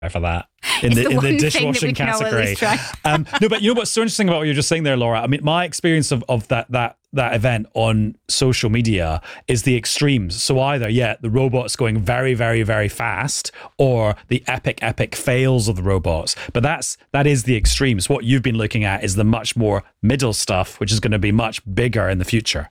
for that in the dishwashing category. No, but you know what's so interesting about what you're just saying there, Laura? I mean, my experience of that event on social media is the extremes. So either, the robots going very, very, very fast, or the epic fails of the robots. But that is the extremes. What you've been looking at is the much more middle stuff, which is going to be much bigger in the future.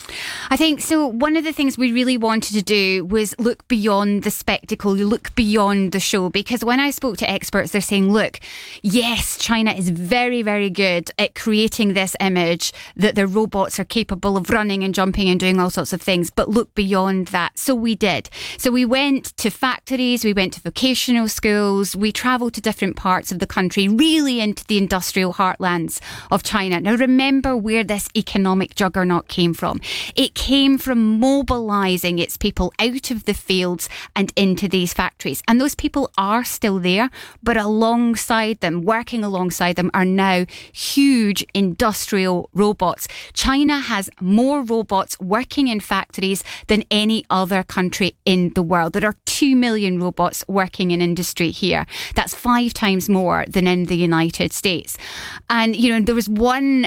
I think so. One of the things we really wanted to do was look beyond the spectacle, look beyond the show, because when I spoke to experts, they're saying, look, yes, China is very, very good at creating this image that their robots are capable of running and jumping and doing all sorts of things, but look beyond that. So we did. So we went to factories, we went to vocational schools, we travelled to different parts of the country, really into the industrial heartlands of China. Now remember where this economic juggernaut came from. It came from mobilising its people out of the fields and into these factories. And those people are still there, but alongside them, working alongside them, are now huge industrial robots. China has more robots working in factories than any other country in the world. There are 2 million robots working in industry here. That's 5 times more than in the United States. And, there was one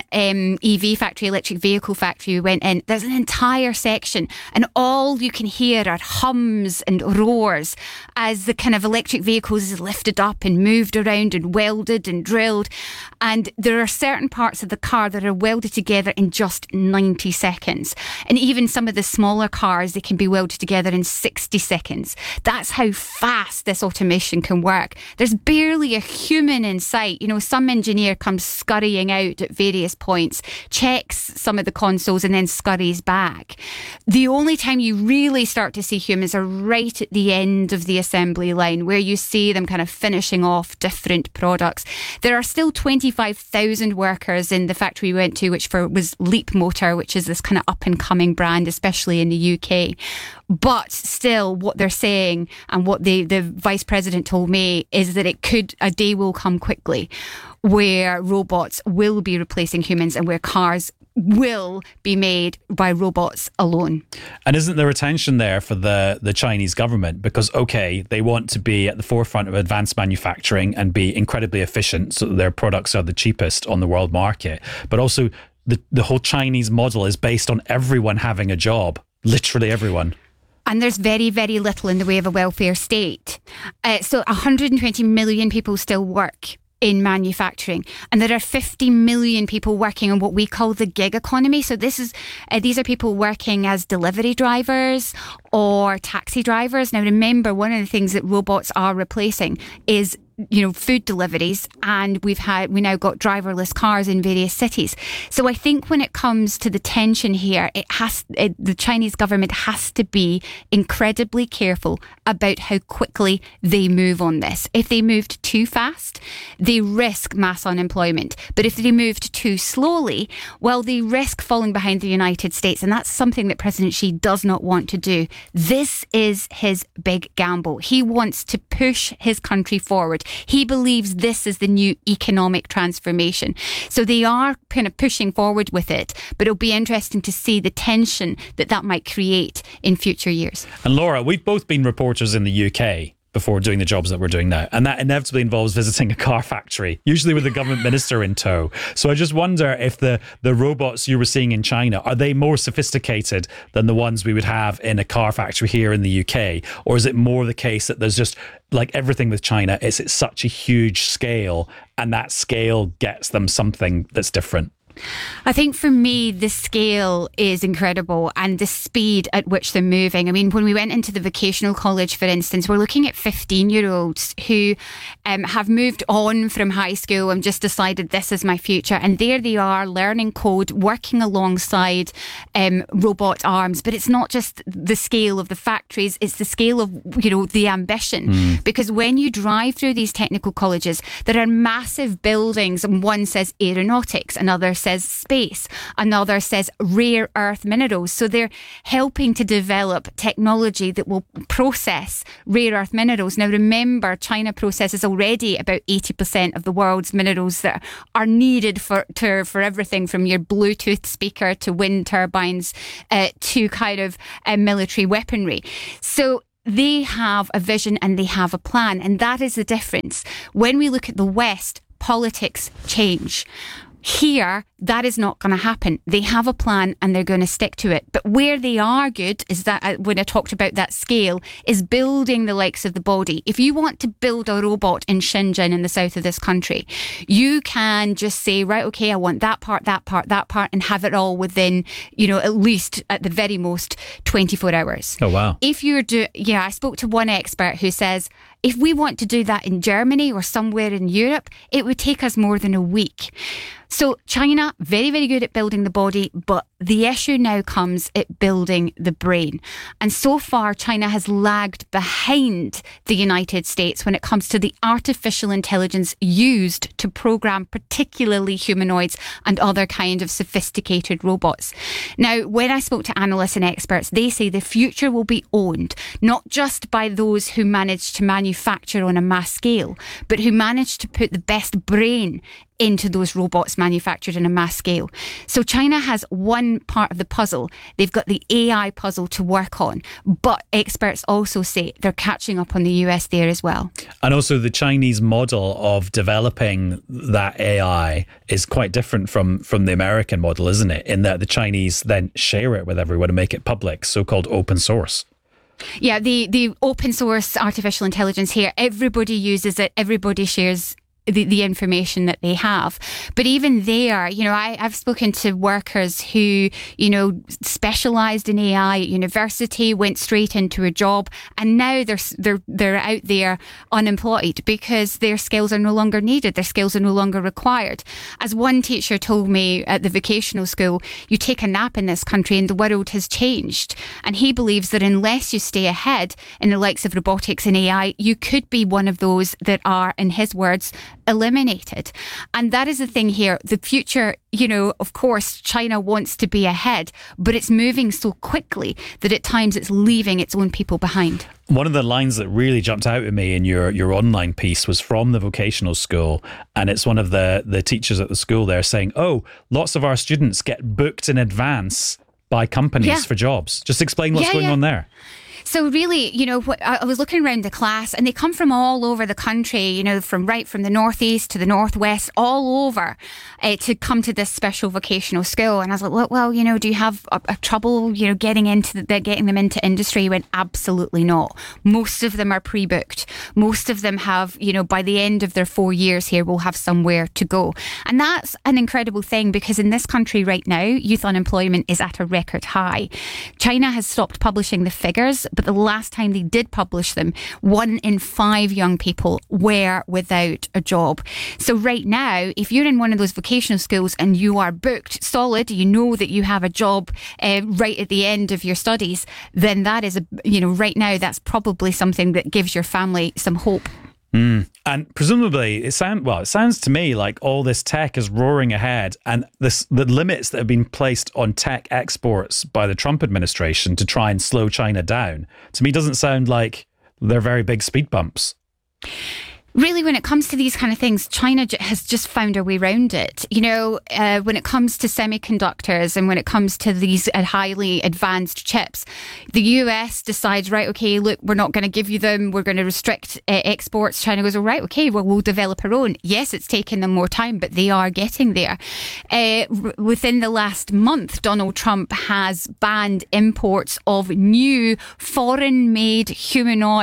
EV factory, electric vehicle factory, we went in. There's an entire section, and all you can hear are hums and roars as the kind of electric vehicles is lifted up and moved around and welded and drilled. And there are certain parts of the car that are welded together in just 90 seconds. And even some of the smaller cars, they can be welded together in 60 seconds. That's how fast this automation can work. There's barely a human in sight. Some engineer comes scurrying out at various points, checks some of the consoles, and then scurries back. The only time you really start to see humans are right at the end of the assembly line, where you see them kind of finishing off different products. There are still 25,000 workers in the factory we went to, which was Leap Motor, which is this kind of up and coming brand, especially in the UK. But still, what they're saying, and what the vice president told me, is that a day will come quickly where robots will be replacing humans and where cars will be made by robots alone. And isn't there a tension there for the Chinese government? Because, okay, they want to be at the forefront of advanced manufacturing and be incredibly efficient so that their products are the cheapest on the world market. But also, the whole Chinese model is based on everyone having a job, literally everyone. And there's very, very little in the way of a welfare state. So 120 million people still work in manufacturing, and there are 50 million people working on what we call the gig economy. So these are people working as delivery drivers or taxi drivers. Now remember, one of the things that robots are replacing is food deliveries, and we now got driverless cars in various cities. So I think when it comes to the tension here, the Chinese government has to be incredibly careful about how quickly they move on this. If they moved too fast, they risk mass unemployment. But if they moved too slowly, well, they risk falling behind the United States. And that's something that President Xi does not want to do. This is his big gamble. He wants to push his country forward. He believes this is the new economic transformation. So they are kind of pushing forward with it, but it'll be interesting to see the tension that might create in future years. And Laura, we've both been reporters in the UK before doing the jobs that we're doing now. And that inevitably involves visiting a car factory, usually with a government minister in tow. So I just wonder if the robots you were seeing in China, are they more sophisticated than the ones we would have in a car factory here in the UK? Or is it more the case that there's just, like everything with China, it's such a huge scale, and that scale gets them something that's different? I think for me, the scale is incredible, and the speed at which they're moving. I mean, when we went into the vocational college, for instance, we're looking at 15-year-olds who have moved on from high school and just decided this is my future. And there they are learning code, working alongside robot arms. But it's not just the scale of the factories, it's the scale of, the ambition. Because when you drive through these technical colleges, there are massive buildings, and one says aeronautics, another says space, another says rare earth minerals. So they're helping to develop technology that will process rare earth minerals. Now remember, China processes already about 80% of the world's minerals that are needed for everything from your Bluetooth speaker to wind turbines to kind of military weaponry. So they have a vision and they have a plan. And that is the difference. When we look at the West, politics change. Here, that is not going to happen. They have a plan and they're going to stick to it. But where they are good is that, when I talked about that scale, is building the likes of the body. If you want to build a robot in Shenzhen in the south of this country, you can just say, right, okay, I want that part, that part, that part, and have it all within, at least at the very most 24 hours. Oh, wow. If you're I spoke to one expert who says, if we want to do that in Germany or somewhere in Europe, it would take us more than a week. So China, very, very good at building the body, but the issue now comes at building the brain. And so far, China has lagged behind the United States when it comes to the artificial intelligence used to program particularly humanoids and other kind of sophisticated robots. Now, when I spoke to analysts and experts, they say the future will be owned not just by those who manage to manufacture on a mass scale, but who manage to put the best brain into those robots manufactured on a mass scale. So China has one part of the puzzle. They've got the AI puzzle to work on. But experts also say they're catching up on the US there as well. And also the Chinese model of developing that AI is quite different from the American model, isn't it? In that the Chinese then share it with everyone and make it public, so-called open source. Yeah, the open source artificial intelligence here, everybody uses it, everybody shares the information that they have. But even there, I've spoken to workers who, specialised in AI at university, went straight into a job, and now they're out there unemployed because their skills are no longer needed, their skills are no longer required. As one teacher told me at the vocational school, you take a nap in this country and the world has changed. And he believes that unless you stay ahead in the likes of robotics and AI, you could be one of those that are, in his words, eliminated. And that is the thing here. The future, of course, China wants to be ahead, but it's moving so quickly that at times it's leaving its own people behind. One of the lines that really jumped out at me in your online piece was from the vocational school, and it's one of the teachers at the school there saying, lots of our students get booked in advance by companies for jobs. Just explain what's going on there. So really, I was looking around the class and they come from all over the country, from the northeast to the northwest, all over to come to this special vocational school. And I was like, well, do you have a trouble, getting them into industry? He went, absolutely not. Most of them are pre-booked. Most of them have, by the end of their 4 years here, will have somewhere to go. And that's an incredible thing because in this country right now, youth unemployment is at a record high. China has stopped publishing the figures, but the last time they did publish them, 1 in 5 young people were without a job. So right now, if you're in one of those vocational schools and you are booked solid, you know that you have a job right at the end of your studies, then that is, right now, that's probably something that gives your family some hope. And presumably, it sounds to me like all this tech is roaring ahead, and the limits that have been placed on tech exports by the Trump administration to try and slow China down, to me doesn't sound like they're very big speed bumps. Really, when it comes to these kind of things, China has just found a way around it. When it comes to semiconductors and when it comes to these highly advanced chips, the US decides, right, okay, look, we're not going to give you them. We're going to restrict exports. China goes, all right, okay, well, we'll develop our own. Yes, it's taken them more time, but they are getting there. Within the last month, Donald Trump has banned imports of new foreign-made humanoid